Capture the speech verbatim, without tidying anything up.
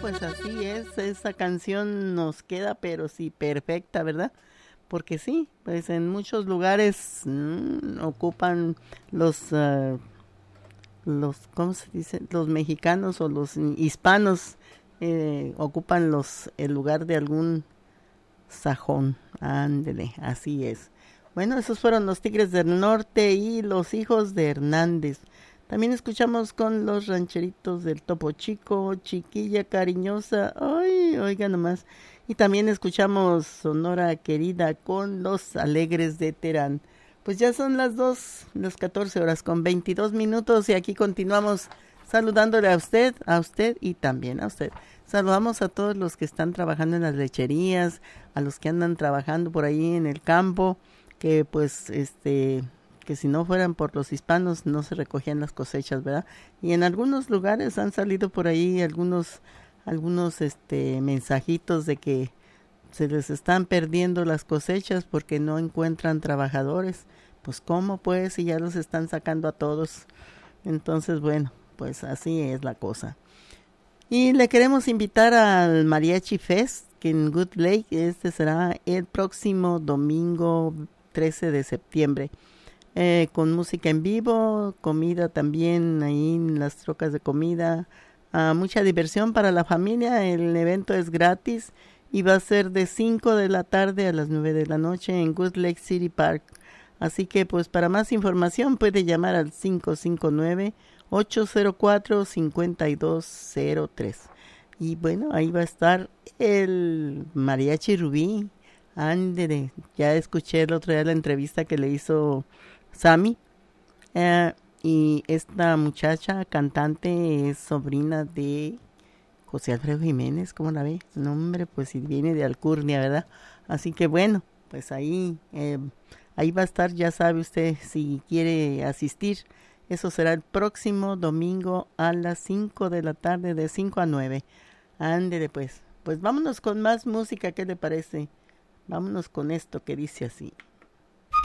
pues así es, esa canción nos queda, pero sí, perfecta, ¿verdad? Porque sí, pues en muchos lugares mm, ocupan los, uh, los, ¿cómo se dice? Los mexicanos o los hispanos eh, ocupan los, el lugar de algún sajón. Ándele, así es. Bueno, esos fueron los Tigres del Norte y los Hijos de Hernández. También escuchamos con los rancheritos del Topo Chico, Chiquilla Cariñosa, ay, oiga nomás. Y también escuchamos Sonora Querida con los Alegres de Terán. Pues ya son las dos, las catorce horas con veintidós minutos y aquí continuamos saludándole a usted, a usted y también a usted. Saludamos a todos los que están trabajando en las lecherías, a los que andan trabajando por ahí en el campo, que pues este que si no fueran por los hispanos no se recogían las cosechas, ¿verdad? Y en algunos lugares han salido por ahí algunos algunos este mensajitos de que se les están perdiendo las cosechas porque no encuentran trabajadores. Pues cómo pues si ya los están sacando a todos. Entonces, bueno, pues así es la cosa. Y le queremos invitar al Mariachi Fest, que en Good Lake, este será el próximo domingo trece de septiembre. Eh, con música en vivo, comida también ahí en las trocas de comida, uh, mucha diversión para la familia. El evento es gratis y va a ser de cinco de la tarde a las nueve de la noche en Good Lake City Park. Así que pues para más información puede llamar al cinco cinco nueve, ocho cero cuatro, cinco dos cero tres. Y bueno, ahí va a estar el Mariachi Rubí. Ándele, ya escuché el otro día la entrevista que le hizo Sammy, eh, y esta muchacha cantante es sobrina de José Alfredo Jiménez, ¿cómo la ve? No, hombre, pues si viene de Alcurnia, ¿verdad? Así que bueno, pues ahí, eh, ahí va a estar, ya sabe usted, si quiere asistir. Eso será el próximo domingo a las cinco de la tarde, de cinco a nueve. Ándele pues, pues vámonos con más música, ¿qué le parece? Vámonos con esto que dice así.